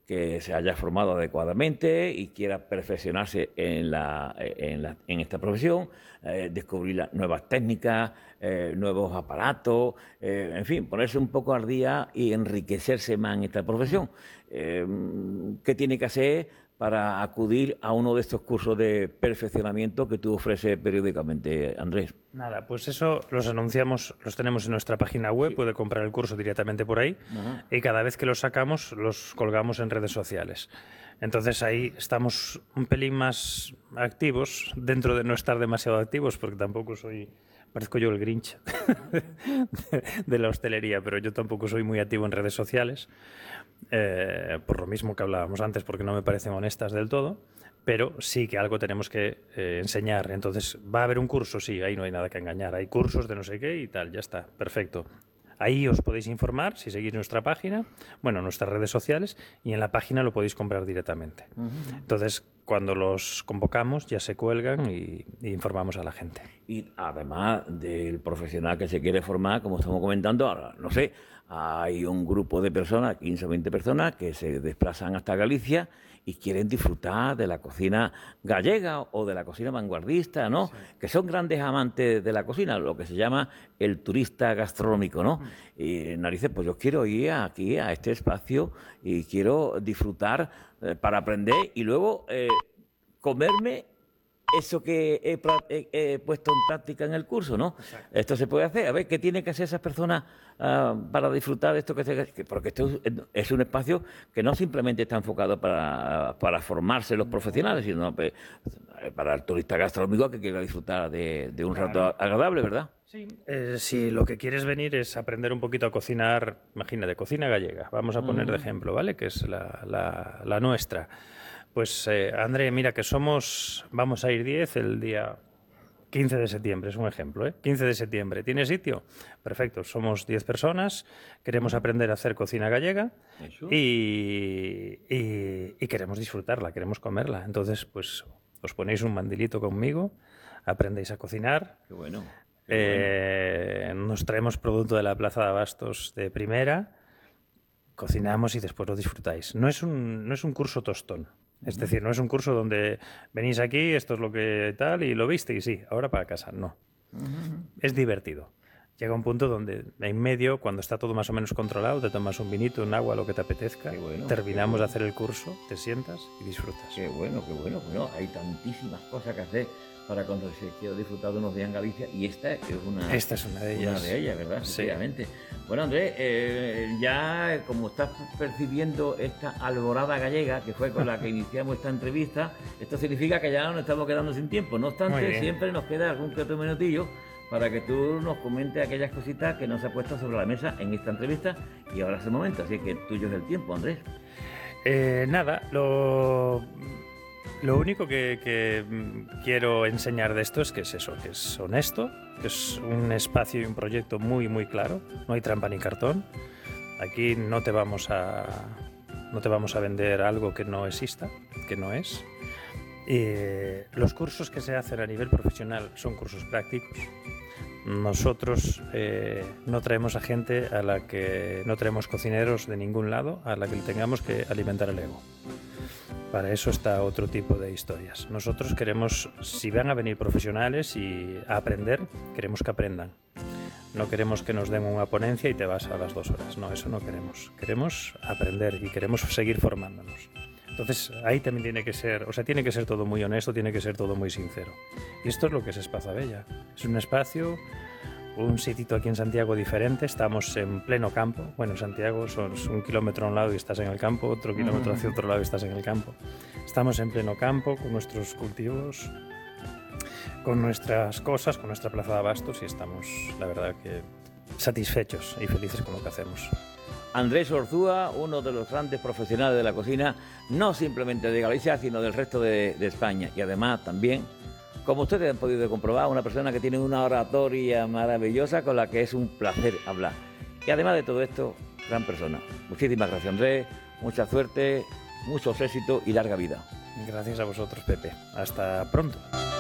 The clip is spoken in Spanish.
que se haya formado adecuadamente y quiera perfeccionarse en esta profesión, descubrir nuevas técnicas, nuevos aparatos, en fin, ponerse un poco al día y enriquecerse más en esta profesión. ¿Qué tiene que hacer para acudir a uno de estos cursos de perfeccionamiento que tú ofreces periódicamente, Andrés? Nada, pues eso los anunciamos, los tenemos en nuestra página web, puede comprar el curso directamente por ahí. Ajá. Y cada vez que los sacamos los colgamos en redes sociales. Entonces ahí estamos un pelín más activos, dentro de no estar demasiado activos, porque tampoco soy... Parezco yo el Grinch de la hostelería, pero yo tampoco soy muy activo en redes sociales, por lo mismo que hablábamos antes, porque no me parecen honestas del todo, pero sí que algo tenemos que enseñar. Entonces, ¿va a haber un curso? Sí, ahí no hay nada que engañar. Hay cursos de no sé qué y tal, ya está, perfecto. Ahí os podéis informar si seguís nuestra página, bueno, nuestras redes sociales, y en la página lo podéis comprar directamente. Entonces, cuando los convocamos, ya se cuelgan y informamos a la gente. Y además del profesional que se quiere formar, como estamos comentando, ahora, no sé, hay un grupo de personas, 15 o 20 personas, que se desplazan hasta Galicia y quieren disfrutar de la cocina gallega o de la cocina vanguardista, ¿no? Sí. Que son grandes amantes de la cocina, lo que se llama el turista gastronómico, ¿no? Y narices, pues yo quiero ir aquí a este espacio y quiero disfrutar para aprender y luego comerme eso que he puesto en práctica en el curso, ¿no? Exacto. Esto se puede hacer. A ver, ¿qué tienen que hacer esas personas para disfrutar de esto? Porque esto es un espacio que no simplemente está enfocado para formarse los profesionales, sino para el turista gastronómico que quiera disfrutar de un rato agradable, ¿verdad? Sí. Si lo que quieres venir es aprender un poquito a cocinar, imagínate, cocina gallega, vamos a poner de ejemplo, ¿vale? Que es la nuestra. Pues, André, mira que vamos a ir 10 el día 15 de septiembre, es un ejemplo, ¿eh? 15 de septiembre, ¿tiene sitio? Perfecto, somos 10 personas, queremos aprender a hacer cocina gallega y queremos disfrutarla, queremos comerla. Entonces, pues, os ponéis un mandilito conmigo, aprendéis a cocinar. Qué bueno. Nos traemos producto de la Plaza de Abastos de primera, cocinamos y después lo disfrutáis. No es un curso tostón. Es decir, no es un curso donde venís aquí, esto es lo que tal, y lo viste y sí, ahora para casa. No. Es divertido. Llega un punto donde en medio, cuando está todo más o menos controlado, te tomas un vinito, un agua, lo que te apetezca, terminamos de hacer el curso, te sientas y disfrutas. Qué bueno, qué bueno. Bueno, hay tantísimas cosas que hacer para cuando se quiera disfrutar de unos días en Galicia, y esta es una de ellas. Una de ellas, ¿verdad? Sí. Efectivamente. Bueno, Andrés, ya como estás percibiendo esta alborada gallega, que fue con la que iniciamos esta entrevista, esto significa que ya nos estamos quedando sin tiempo. No obstante, siempre nos queda algún que otro minutillo para que tú nos comentes aquellas cositas que nos ha puesto sobre la mesa en esta entrevista, y ahora es el momento, así que tuyo es el tiempo, Andrés. Nada, lo único que quiero enseñar de esto es que es eso, que es honesto, que es un espacio y un proyecto muy, muy claro. No hay trampa ni cartón. Aquí no te vamos a vender algo que no exista, que no es. Los cursos que se hacen a nivel profesional son cursos prácticos. Nosotros no traemos a gente a la que no traemos cocineros de ningún lado a la que le tengamos que alimentar el ego. Para eso está otro tipo de historias. Nosotros queremos, si van a venir profesionales y a aprender, queremos que aprendan. No queremos que nos den una ponencia y te vas a las 2 horas. No, eso no queremos. Queremos aprender y queremos seguir formándonos. Entonces, ahí también tiene que ser todo muy honesto, tiene que ser todo muy sincero. Y esto es lo que es Espaza Bella. Es un espacio, un sitito aquí en Santiago diferente. Estamos en pleno campo. Bueno, en Santiago son 1 kilómetro a un lado y estás en el campo, otro kilómetro hacia otro lado y estás en el campo. Estamos en pleno campo con nuestros cultivos, con nuestras cosas, con nuestra plaza de abastos, y estamos, la verdad, que satisfechos y felices con lo que hacemos. Andrés Orzúa, uno de los grandes profesionales de la cocina, no simplemente de Galicia, sino del resto de España. Y además también, como ustedes han podido comprobar, una persona que tiene una oratoria maravillosa con la que es un placer hablar. Y además de todo esto, gran persona. Muchísimas gracias, Andrés. Mucha suerte, muchos éxitos y larga vida. Gracias a vosotros, Pepe. Hasta pronto.